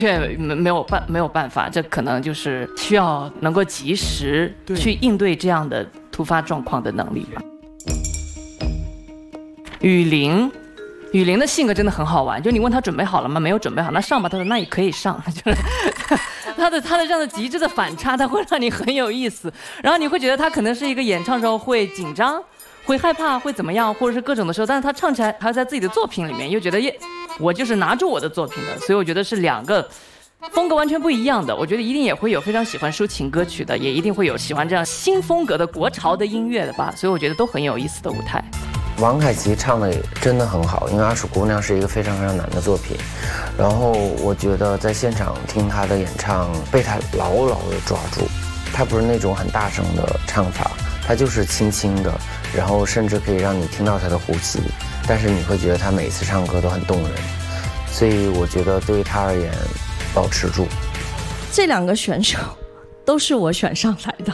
却没有办法，这可能就是需要能够及时去应对这样的突发状况的能力吧。雨林的性格真的很好玩，就你问他准备好了吗？没有准备好，那上吧。他说那也可以上，就是他的这样的极致的反差，他会让你很有意思。然后你会觉得他可能是一个演唱时候会紧张、会害怕、会怎么样，或者是各种的时候，但是他唱起来还在自己的作品里面，又觉得我就是拿住我的作品的，所以我觉得是两个风格完全不一样的。我觉得一定也会有非常喜欢抒情歌曲的，也一定会有喜欢这样新风格的国潮的音乐的吧。所以我觉得都很有意思的舞台。 王凯琪唱的真的很好，因为《阿楚姑娘》是一个非常非常难的作品，然后我觉得在现场听她的演唱，被她牢牢的抓住。她不是那种很大声的唱法，她就是轻轻的，然后甚至可以让你听到她的呼吸，但是你会觉得她每一次唱歌都很动人，所以我觉得对于她而言，保持住。 这两个选手都是我选上来的。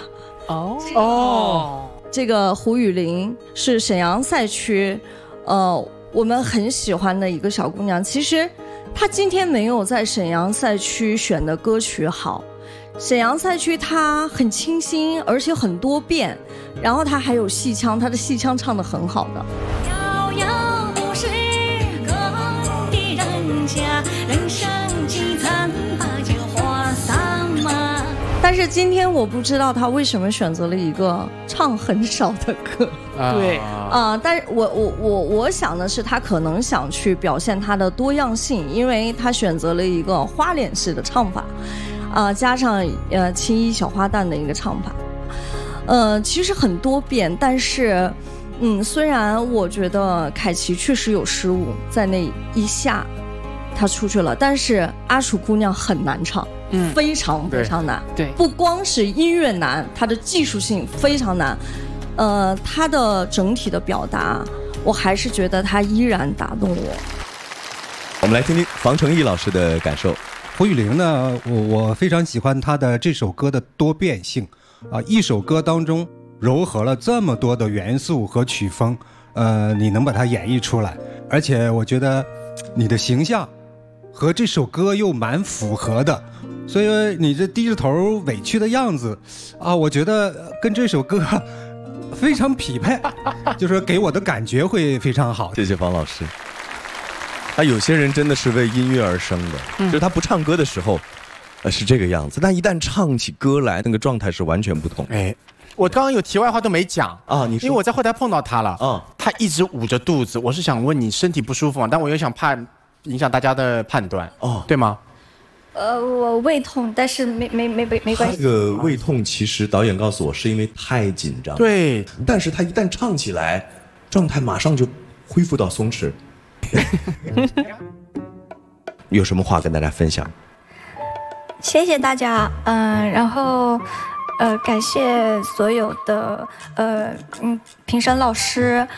这个胡雨林是沈阳赛区，我们很喜欢的一个小姑娘。其实她今天没有在沈阳赛区选的歌曲好，沈阳赛区她很清新，而且很多变，然后她还有戏腔，她的戏腔唱得很好的。 遥遥不是个的人家，人生几餐把酒话散嘛。 但是今天我不知道他为什么选择了一个唱很少的歌， 对但是我想的是他可能想去表现他的多样性，因为他选择了一个花脸式的唱法，加上青衣小花旦的一个唱法，其实很多变，但是虽然我觉得凯琪确实有失误，在那一下他出去了，但是阿楚姑娘很难唱。非常非常难， 对， 不光是音乐难，它的技术性非常难，它的整体的表达，我还是觉得它依然打动我。 我们来听听房承义老师的感受。 胡雨林呢，我非常喜欢他的这首歌的多变性一首歌当中糅合了这么多的元素和曲风，你能把它演绎出来，而且我觉得你的形象和这首歌又蛮符合的。所以你这低着头委屈的样子我觉得跟这首歌非常匹配，就是给我的感觉会非常好。 谢谢方老师。有些人真的是为音乐而生的，就是他不唱歌的时候是这个样子，但一旦唱起歌来，那个状态是完全不同。 我刚刚有题外话都没讲你说， 因为我在后台碰到他了他一直捂着肚子，我是想问你身体不舒服吗？但我又想怕影响大家的判断对吗？ 我胃痛，但是没关系。 这个胃痛其实导演告诉我是因为太紧张。 对， 但是他一旦唱起来，状态马上就恢复到松弛。有什么话跟大家分享？ 谢谢大家，然后感谢所有的评审老师。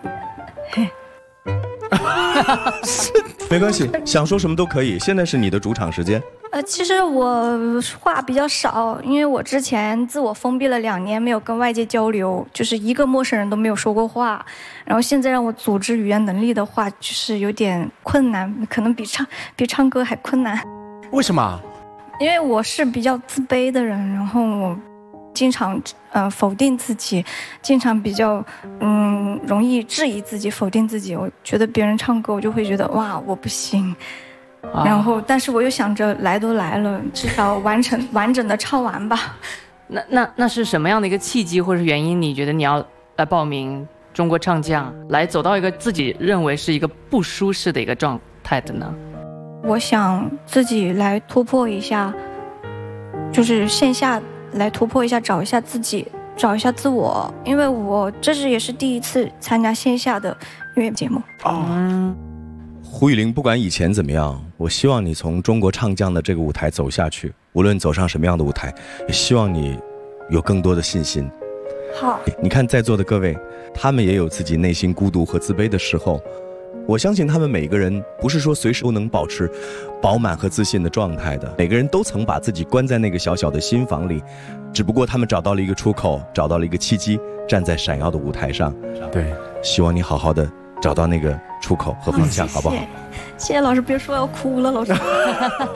没关系，想说什么都可以，现在是你的主场时间。 其实我话比较少，因为我之前自我封闭了2年，没有跟外界交流，就是一个陌生人都没有说过话。然后现在让我组织语言能力的话，就是有点困难，可能比唱歌还困难。 为什么？ 因为我是比较自卑的人，然后我经常否定自己，经常比较容易质疑自己，否定自己。我觉得别人唱歌，我就会觉得哇我不行，然后但是我又想着来都来了，至少完整的唱完吧。 那是什么样的一个契机或者原因？你觉得你要来报名中国唱将，来走到一个自己认为是一个不舒适的一个状态的呢？ 我想自己来突破一下，就是线下来突破一下，找一下自己，找一下自我，因为我这也是第一次参加线下的音乐节目。 胡雨林，不管以前怎么样，我希望你从中国唱将的这个舞台走下去，无论走上什么样的舞台，也希望你有更多的信心。 好， 你看在座的各位，他们也有自己内心孤独和自卑的时候，我相信他们每个人不是说随时都能保持饱满和自信的状态的，每个人都曾把自己关在那个小小的心房里，只不过他们找到了一个出口，找到了一个契机，站在闪耀的舞台上。 对， 希望你好好的找到那个出口和方向，好不好？ 谢谢老师，别说要哭了，老师。